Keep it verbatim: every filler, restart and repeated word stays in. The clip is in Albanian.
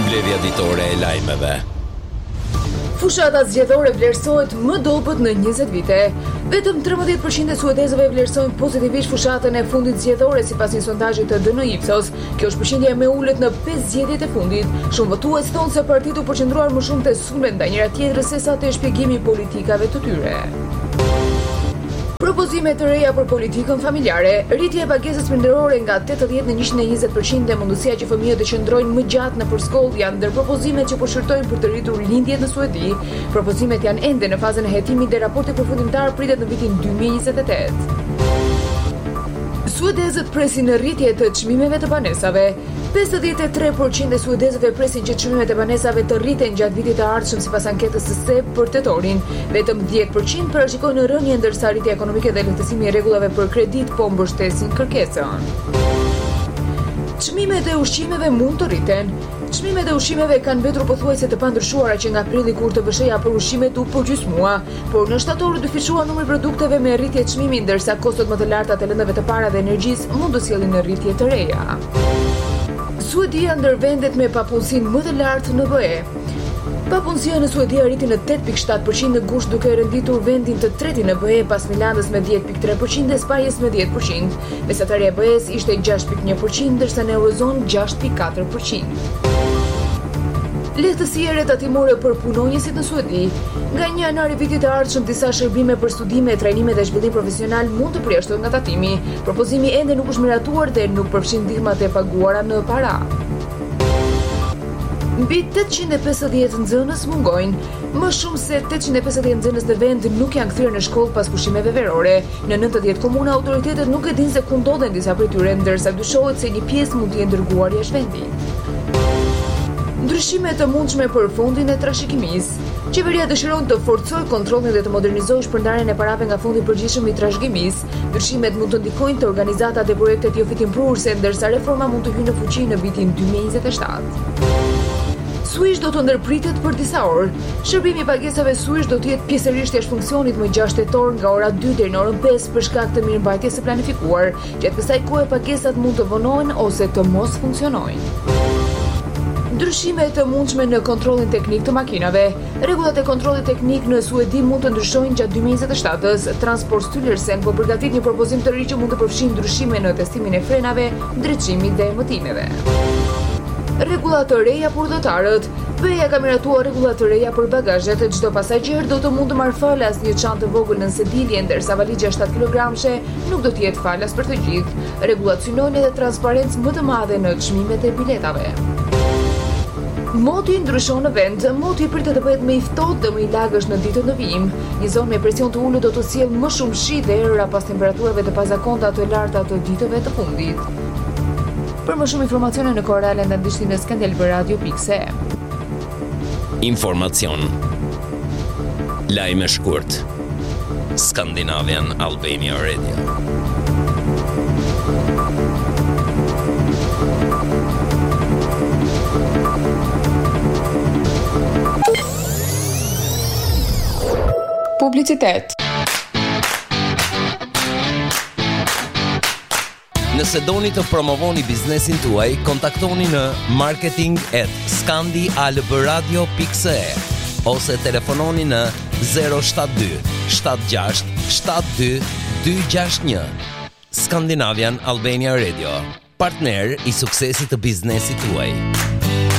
Mbledhja ditore e lajmeve. Fushata zgjedhore vlerësohet më dobët në njëzet vite. Vetëm trembëdhjetë përqind e suedezëve vlerësojnë pozitivisht fushatën e fundit zgjedhore sipas një sondazhi të D N Ipsos. Kjo është përqindja më e ulët në pesë zgjedhjet e fundit. Shumë votues thonë se partitë u përqendruar më shumë te sulmet ndaj njëra tjetrës sesa te shpjegimi i politikave të tyre. Propozime të reja për politikën familjare, rritja e pagesës prindërore nga tetëdhjetë në njëqind e njëzet përqind dhe mundësia që fëmijët të qëndrojnë më gjatë në përshkollë janë ndër propozimet që po shërtojnë për të rritur lindjet në Suedi. Propozimet janë ende në fazën e hetimit dhe raporti përfundimtar pritet në vitin dy mijë e njëzet e tetë. Suedezët presin në rritje të çmimeve të banesave. pesëdhjetë e tre përqind e suedezëve presin që çmimet e banesave të rriten gjatë vitit të ardhshëm sipas anketës së S E B për tetorin. Vetëm dhjetë përqind parashikojnë rënje ndërsa rritja ekonomike dhe lehtësimi i rregullave për kredit po mbështesin kërkesën. Çmimet e ushqimeve mund të rriten. Çmimet e ushqimeve kanë mbetur pothuajse të pandryshuara që nga prilli kur të vësheja për ushqimet u përgjysmua, por në shtator u dyfishua numri produkteve me rritje çmimi ndërsa kostot më të larta të lëndëve të para dhe energjisë mund të sjellin në rritje të reja. Suedia ndër vendet me papunësinë më të lartë në B E. Papunësia në Suedi arriti në tetë pikë shtatë përqind në gusht duke renditur vendin të tretin në B E pas Milandës me dhjetë pikë tre përqind dhe Spajës me dhjetë përqind. Mesatarja e B E-s ishte gjashtë pikë një përqind ndërsa në Eurozon gjashtë pikë katër përqind. Lehtësia retatimore për punonjësit në Suedi. Nga një janar i vitit të ardhshëm disa shërbime për studime, trajnime dhe zhvillim profesional mund të përjashtohen nga tatimi. Propozimi ende nuk është miratuar dhe nuk përfshin ndihmat e paguara në para. Mbi tetëqind e pesëdhjetë nxënës mungojnë. Më shumë se tetëqind e pesëdhjetë nxënës në vend nuk janë kthyer në shkollë pas pushimeve verore. Në nëntëdhjetë komuna autoritetet nuk e dinë se ku ndodhen disa prej tyre, ndërsa dyshohet se një pjesë mund të jenë dërguar jashtë vendit. Ndryshime të mundshme për fondin e trashëgimisë. Qeveria dëshiron të forcojë kontrollin dhe të modernizojë shpërndarjen e parave nga fondi i përgjithshëm i trashëgimisë. Ndryshimet mund të ndikojnë te organizatat dhe projektet jo fitimprurëse, ndërsa reforma mund të hyjë në fuqi në vitin dy mijë e njëzet e shtatë. Swish do të ndërpritet për disa orë. Shërbimi i pagesave Swish do të jetë pjesërisht jashtë funksionit më gjashtë tetor nga ora dy deri në orën pesë për shkak të mirëmbajtjes së planifikuar. Gjatë kësaj kohe pagesat mund të vonohen ose të mos funksionojnë. Ndryshime të mundshme në kontrollin teknik të makinave. Rregullat e kontrollit teknik në Suedi mund të ndryshojnë gjatë dy mijë e njëzet e shtatës. Transport Styrelsen po përgatit një propozim të ri që mund të përfshijë ndryshime në testimin e frenave, drejtësimit dhe emëtimeve. Rregulla të reja për udhëtarët. B E-ja ka miratuar rregulla të reja për bagazhet. Çdo pasagjer do të mund të marrë falas një çantë të vogël nën sedilje, ndërsa valixha shtatë kilogramshe nuk do të jetë falas për të gjithë. Rregullat synojnë edhe transparencë më të madhe në çmimet e biletave. Moti ndryshon në vend. Moti pritet të bëhet më i ftohtë dhe më i lagësht në ditët në vijim. Një zonë me presion të ulët do të sjellë më shumë shi dhe erëra pas temperaturave të pazakonta të larta të ditëve të fundit. Për më shumë informacione në kohë reale ndërmjet në skandalberadio pikë se e. Informacion. Lajme shkurt. Scandinavian Albania Radio. Publicitet. Nëse doni të promovoni biznesin tuaj, kontaktoni në marketing at scandalbradio pikë se e ose telefononi në zero shtat dy shtat gjasht shtat dy dy gjasht një. Scandinavian Albania Radio, partner i suksesit të biznesit tuaj.